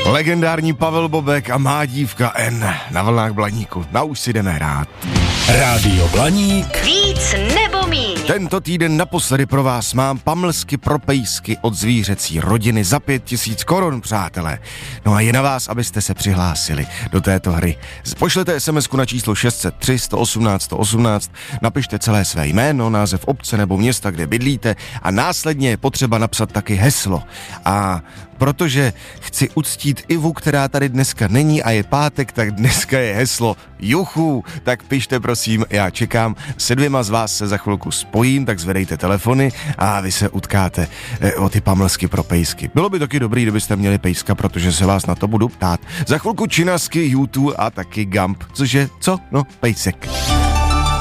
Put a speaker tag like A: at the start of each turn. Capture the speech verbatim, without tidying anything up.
A: Legendární Pavel Bobek a má dívka N na vlnách Blaníku. Na už si jdeme hrát.
B: Rádio Blaník.
C: Víc nebo míň.
A: Tento týden naposledy pro vás mám pamlsky pro pejsky od zvířecí rodiny za pět tisíc korun, přátelé. No a je na vás, abyste se přihlásili do této hry. Pošlete SMSku na číslo šest set tři, sto osmnáct, sto osmnáct, napište celé své jméno, název obce nebo města, kde bydlíte a následně je potřeba napsat taky heslo. A protože chci uctít Ivu, která tady dneska není a je pátek, tak dneska je heslo Juchu. Tak pište prosím, já čekám. Se dvěma z vás se za chvilku spojím, tak zvedejte telefony a vy se utkáte e, o ty pamlsky pro pejsky. Bylo by taky dobrý, kdybyste měli pejska, protože se vás na to budu ptát. Za chvilku činasky, YouTube a taky Gump, což je co? No, pejsek.